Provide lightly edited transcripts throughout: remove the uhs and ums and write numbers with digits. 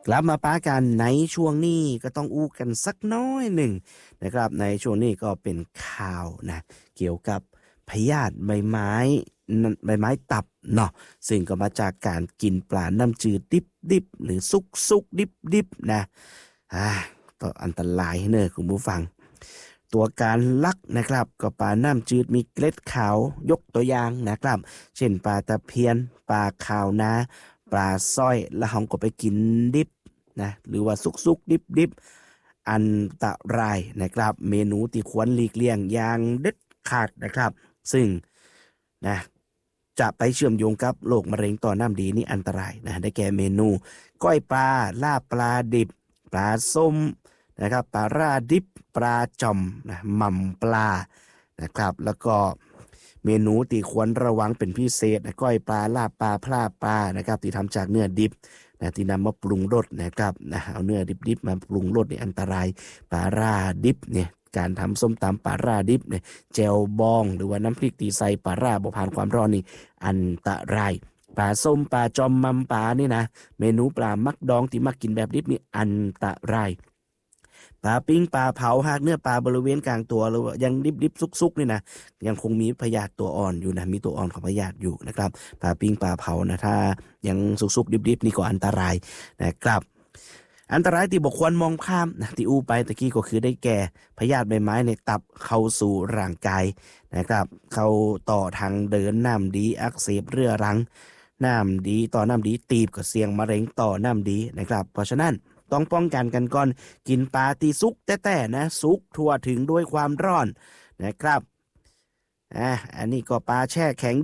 กลับมาป้ากันในช่วงนี้ก็ต้องอู้กันสักน้อยหนึ่งนะครับในช่วงนี้ก็เป็นข่าวนะเกี่ยวกับพยาธิใบไม้ตับเนาะซึ่งก็มาจากการกินปลาน้ำจืดดิบหรือสุกดิบนะก็อันตรายเนอะคุณผู้ฟังตัวการลักนะครับก็ปลาน้ำจืดมีเกล็ดขาวยกตัวอย่างนะครับเช่นปลาตะเพียนปลาขาวนาปลาสร้อยแล้วเราก็ไปกินดิบนะหรือว่าสุกดิบอันตรายนะครับเมนูที่ควรหลีกเลี่ยงอย่างเด็ดขาดนะครับซึ่งนะจะไปเชื่อมโยงกับโรคมะเร็งต่อน้ำดีนี่อันตรายนะได้แก่เมนูก้อยปลาลาบปลาดิบปลาส้มนะครับปลาร่าดิบปลาจ่อมนะหม่ำปลานะครับแล้วก็เมนูที่ควรระวังเป็นพิเศษนะก้อยปลาลาบปลาพลาปลานะครับที่ทำจากเนื้อดิบนะที่นำมาปรุงรสนะครับนะเอาเนื้อดิบมาปรุงรสนี่อันตรายปลาร่าดิบเนี่ยการทำส้มตำปลาร่าดิบเนี่ยแจ่วบองหรือว่าน้ำพริกตีใส่ปลาร่าบ่ผ่านความร้อนนี่อันตรายปลาส้มปลาจอมมัมปลานี่นะเมนูปลามักดองที่มักกินแบบดิบนี่อันตรายปลาปิ้งปลาเผาหากเนื้อปลาบริเวณกลางตัวหรือว่ายังดิบสุกนี่นะยังคงมีพยาธิตัวอ่อนอยู่นะมีตัวอ่อนของพยาธิอยู่นะครับปลาปิ้งปลาเผานะถ้ายังสุกดิบนี่ก็อันตรายนะครับอันตรายที่บุคคลมองข้ามนะที่อู้ไปตะกี้ก็คือได้แก่พยาธิใบไม้ในตับเข้าสู่ร่างกายนะครับเข้าต่อทางเดินน้ำดีอักเสบเรื้อรังน้ำดีต่อน้ำดีตีบก็เสี่ยงมะเร็งต่อน้ำดีนะครับเพราะฉะนั้นต้องป้องกันกันก่อนกินปลาตีสุกแต่นะสุกทั่วถึงด้วยความร้อนนะครับอันนี้ก็ปลาแช่แข็ง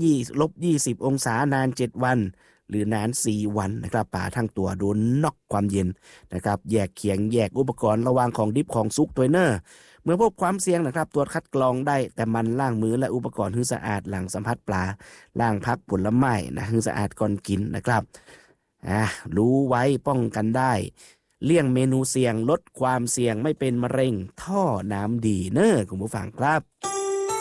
-20 องศานาน7 วันหรือนาน4 วันนะครับปลาทั้งตัวโดนน็อกความเย็นนะครับแยกเขียงแยกอุปกรณ์ระหว่างของดิบของสุกตัวเนอร์เมื่อพบความเสี่ยงนะครับตรวจคัดกรองได้แต่มันล้างมือและอุปกรณ์ให้สะอาดหลังสัมผัสปลาล้างพักผลไม้นะให้สะอาดก่อนกินนะครับรู้ไว้ป้องกันได้เลี่ยงเมนูเสี่ยงลดความเสี่ยงไม่เป็นมะเร็งท่อน้ำดีเนอคุณผู้ฟังครับ